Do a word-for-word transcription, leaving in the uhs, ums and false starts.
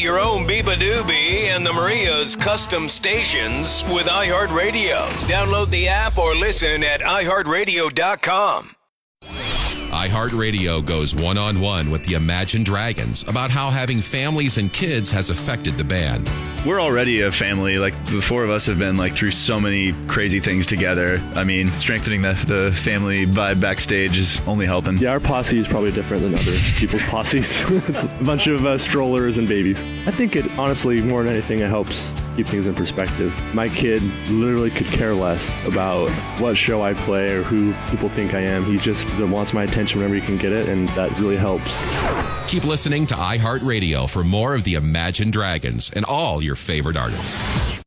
your own Beeba Doobie and the Maria's custom stations with iHeartRadio. Download the app or listen at i heart radio dot com. iHeartRadio goes one-on-one with the Imagine Dragons about how having families and kids has affected the band. We're already a family. Like, the four of us have been like through so many crazy things together. I mean, strengthening the, the family vibe backstage is only helping. Yeah, our posse is probably different than other people's posses. It's a bunch of uh, strollers and babies. I think it, honestly, more than anything, it helps keep things in perspective. My kid literally could care less about what show I play or who people think I am. He just wants my attention whenever he can get it, and that really helps. Keep listening to iHeartRadio for more of the Imagine Dragons and all your favorite artists.